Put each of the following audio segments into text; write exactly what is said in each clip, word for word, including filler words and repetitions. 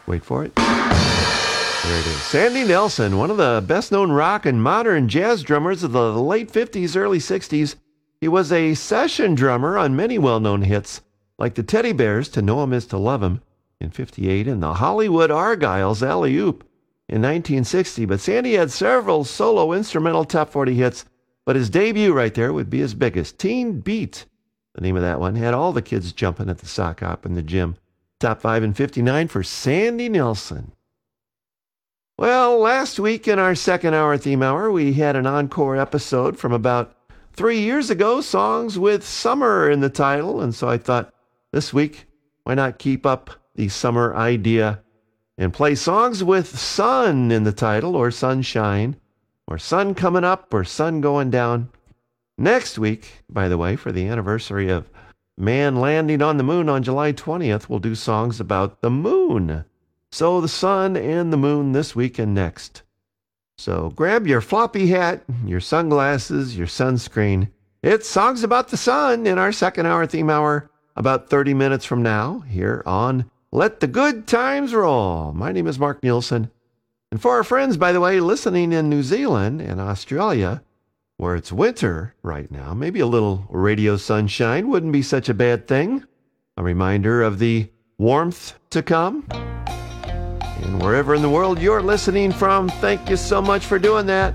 Wait for it. There it is. Sandy Nelson, one of the best-known rock and modern jazz drummers of the late fifties, early sixties. He was a session drummer on many well-known hits, like the Teddy Bears' To Know 'Em Is to Love 'Em in fifty-eight and the Hollywood Argyles' Alley Oop in nineteen sixty. But Sandy had several solo instrumental top forty hits, but his debut right there would be his biggest. Teen Beat, the name of that one, had all the kids jumping at the sock hop in the gym. Top five in fifty-nine for Sandy Nelson. Well, last week in our second hour theme hour, we had an encore episode from about three years ago, songs with summer in the title. And so I thought this week, why not keep up the summer idea and play songs with sun in the title, or sunshine, or sun coming up, or sun going down. Next week, by the way, for the anniversary of man landing on the moon on July twentieth, we'll do songs about the moon. So the sun and the moon this week and next. So grab your floppy hat, your sunglasses, your sunscreen. It's Songs About the Sun in our second hour theme hour, about thirty minutes from now, here on Let the Good Times Roll. My name is Mark Nielsen. And for our friends, by the way, listening in New Zealand and Australia, where it's winter right now, maybe a little radio sunshine wouldn't be such a bad thing. A reminder of the warmth to come. And wherever in the world you're listening from, thank you so much for doing that.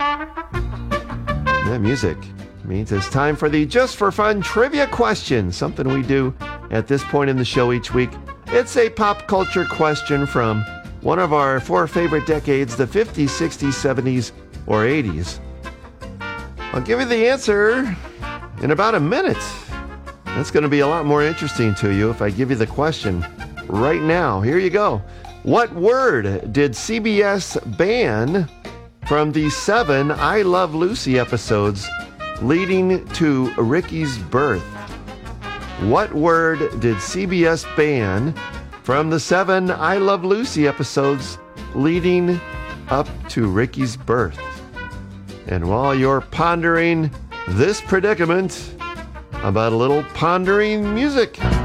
That music means it's time for the Just for Fun trivia question, something we do at this point in the show each week. It's a pop culture question from one of our four favorite decades, the fifties, sixties, seventies, or eighties. I'll give you the answer in about a minute. That's going to be a lot more interesting to you if I give you the question right now. Here you go. What word did C B S ban from the seven I Love Lucy episodes leading to Ricky's birth? What word did C B S ban from the seven I Love Lucy episodes leading up to Ricky's birth? And while you're pondering this predicament, about a little pondering music.